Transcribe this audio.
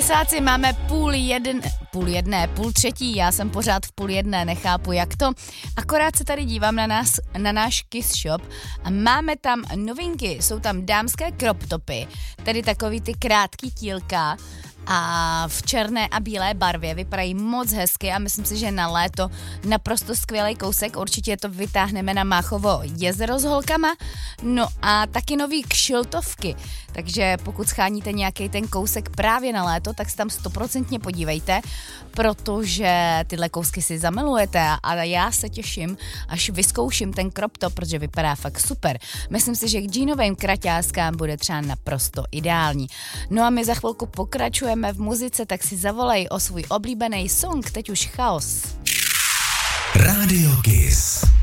Kisáci, máme půl třetí, já jsem pořád v 12:30, nechápu jak to. Akorát se tady dívám na náš Kiss Shop a máme tam novinky, jsou tam dámské crop topy, tedy takový ty krátký tílka a v černé a bílé barvě, vypadají moc hezky a myslím si, že na léto naprosto skvělý kousek, určitě to vytáhneme na Máchovo jezero s holkama, no a taky nový kšiltovky, takže pokud scháníte nějaký ten kousek právě na léto, tak se tam 100% podívejte, protože tyhle kousky si zamilujete a já se těším, až vyzkouším ten crop top, protože vypadá fakt super. Myslím si, že k džínovým kraťáskám bude třeba naprosto ideální. No a my za chvilku pokračujeme v muzice, tak si zavolej o svůj oblíbený song, teď už Chaos. Radio Kiss.